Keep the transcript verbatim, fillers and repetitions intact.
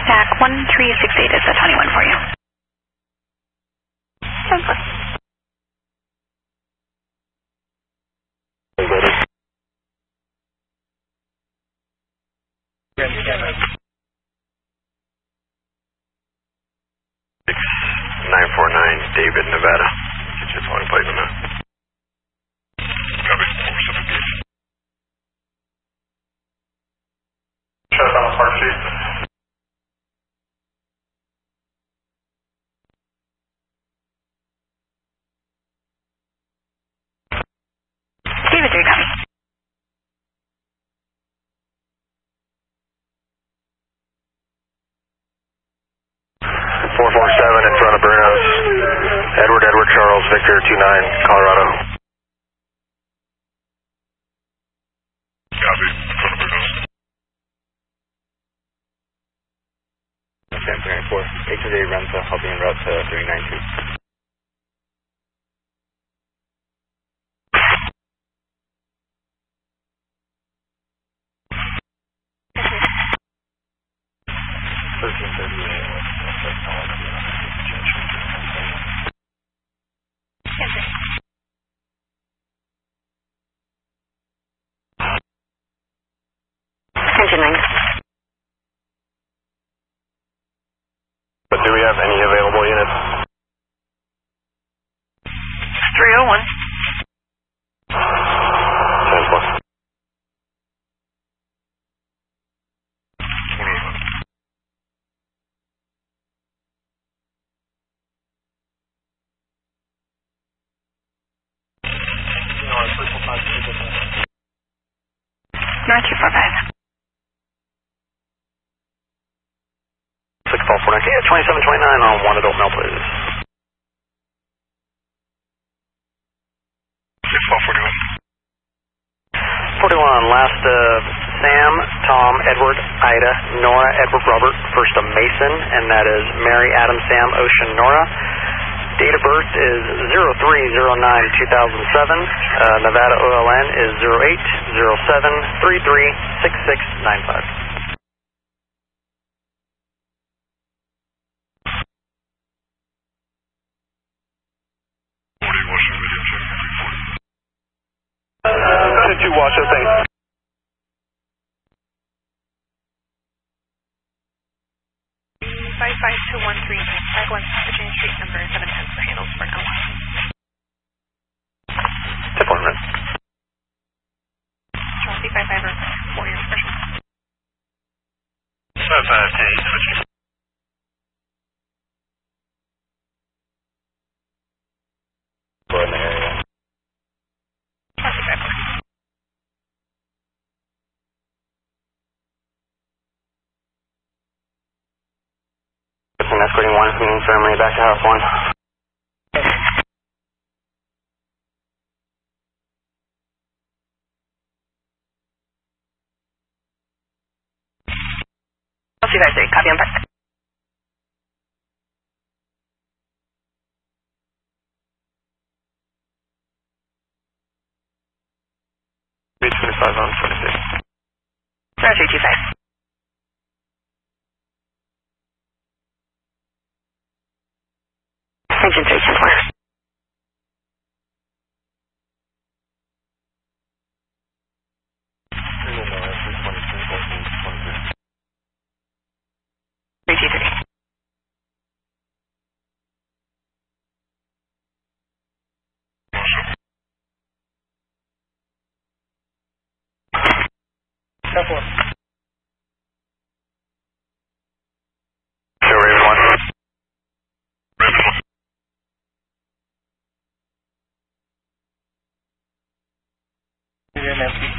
Stack one three six eight is a twenty-one for you. nine four nine, David, Nevada. Get your phone plate on that. Copy, four seven gauge. Shut down the park sheet. David three, copy. four four seven in front of Bruno's. Edward, Edward, Charles, Victor, two nine, Colorado. Copy, in front of Bruno's. Sam three nine four, H and A Renza, I'll be en route to three nine two. thirteen thirty-eight. Continuing. But do we have any available units? three oh one. ten plus. North two four five. six four four nine, yeah, twenty-seven twenty-nine on one adult male, please. six four forty-one. forty-one, last uh, Sam, Tom, Edward, Ida, Nora, Edward, Robert, first a Mason, and that is Mary, Adam, Sam, Ocean, Nora. Date of birth is zero three zero nine two thousand seven. Uh, Nevada O L N is zero eight zero seven three three six six nine five. Two Washoe, thanks. five five two one three, five one Virginia Street, number seven ten for handles for now. Tip one minute. Chelsea five five or four years special. five five ten, switching. We're in the area. Chelsea five four. Escorting one from infirmary back to house one. I'll see you guys there. Copy on back. three twenty-five on twenty-six. Sorry, three two five. Engine three ten four. three two three. ten four. Show Raven one. Raven one. You're empty.